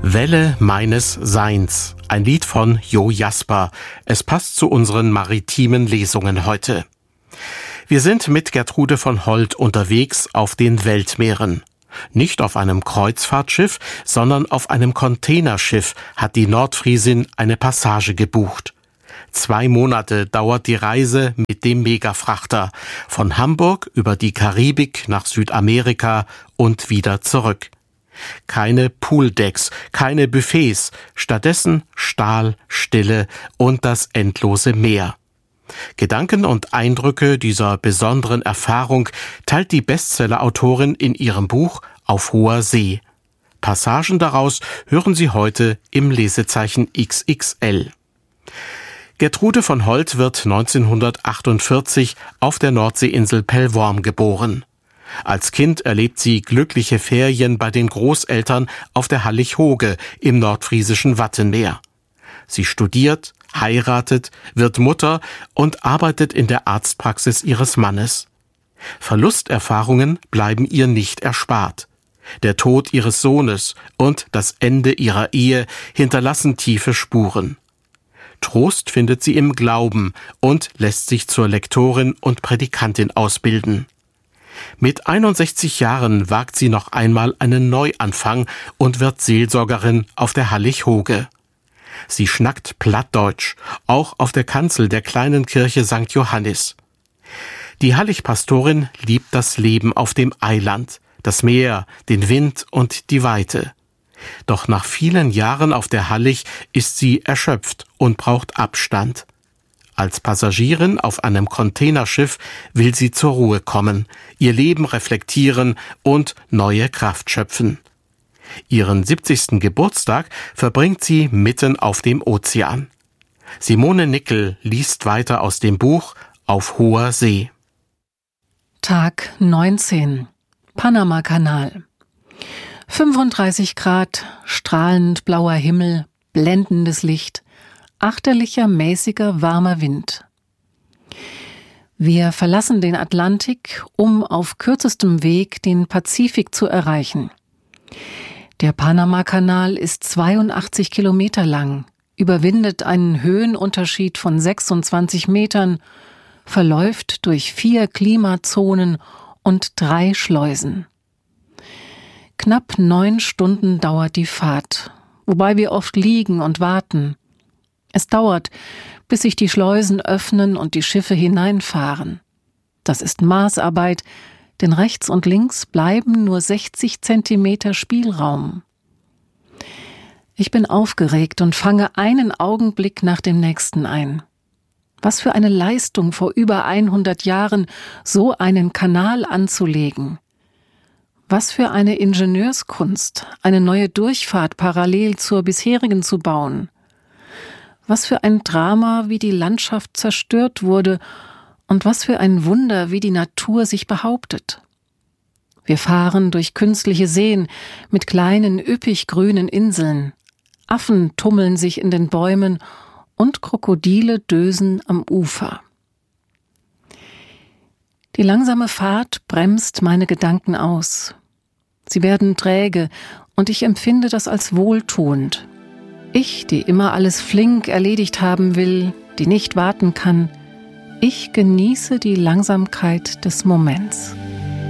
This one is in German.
Welle meines Seins, ein Lied von Jo Jasper. Es passt zu unseren maritimen Lesungen heute. Wir sind mit Gertrude von Holt unterwegs auf den Weltmeeren. Nicht auf einem Kreuzfahrtschiff, sondern auf einem Containerschiff hat die Nordfriesin eine Passage gebucht. 2 Monate dauert die Reise mit dem Megafrachter von Hamburg über die Karibik nach Südamerika und wieder zurück. Keine Pooldecks, keine Buffets, stattdessen Stahl, Stille und das endlose Meer. Gedanken und Eindrücke dieser besonderen Erfahrung teilt die Bestseller-Autorin in ihrem Buch Auf hoher See. Passagen daraus hören Sie heute im Lesezeichen XXL. Gertrude von Holt wird 1948 auf der Nordseeinsel Pellworm geboren. Als Kind erlebt sie glückliche Ferien bei den Großeltern auf der Hallig-Hoge im nordfriesischen Wattenmeer. Sie studiert, heiratet, wird Mutter und arbeitet in der Arztpraxis ihres Mannes. Verlusterfahrungen bleiben ihr nicht erspart. Der Tod ihres Sohnes und das Ende ihrer Ehe hinterlassen tiefe Spuren. Trost findet sie im Glauben und lässt sich zur Lektorin und Predikantin ausbilden. Mit 61 Jahren wagt sie noch einmal einen Neuanfang und wird Seelsorgerin auf der Hallig-Hoge. Sie schnackt Plattdeutsch, auch auf der Kanzel der kleinen Kirche St. Johannis. Die Hallig-Pastorin liebt das Leben auf dem Eiland, das Meer, den Wind und die Weite. Doch nach vielen Jahren auf der Hallig ist sie erschöpft und braucht Abstand. Als Passagierin auf einem Containerschiff will sie zur Ruhe kommen, ihr Leben reflektieren und neue Kraft schöpfen. Ihren 70. Geburtstag verbringt sie mitten auf dem Ozean. Simone Nickel liest weiter aus dem Buch Auf hoher See. Tag 19. Panamakanal. 35 Grad, strahlend blauer Himmel, blendendes Licht, achterlicher, mäßiger, warmer Wind. Wir verlassen den Atlantik, um auf kürzestem Weg den Pazifik zu erreichen. Der Panamakanal ist 82 Kilometer lang, überwindet einen Höhenunterschied von 26 Metern, verläuft durch 4 Klimazonen und 3 Schleusen. Knapp 9 Stunden dauert die Fahrt, wobei wir oft liegen und warten. Es dauert, bis sich die Schleusen öffnen und die Schiffe hineinfahren. Das ist Maßarbeit, denn rechts und links bleiben nur 60 Zentimeter Spielraum. Ich bin aufgeregt und fange einen Augenblick nach dem nächsten ein. Was für eine Leistung, vor über 100 Jahren so einen Kanal anzulegen. Was für eine Ingenieurskunst, eine neue Durchfahrt parallel zur bisherigen zu bauen. Was für ein Drama, wie die Landschaft zerstört wurde und was für ein Wunder, wie die Natur sich behauptet. Wir fahren durch künstliche Seen mit kleinen, üppig grünen Inseln. Affen tummeln sich in den Bäumen und Krokodile dösen am Ufer. Die langsame Fahrt bremst meine Gedanken aus. Sie werden träge und ich empfinde das als wohltuend. Ich, die immer alles flink erledigt haben will, die nicht warten kann, ich genieße die Langsamkeit des Moments.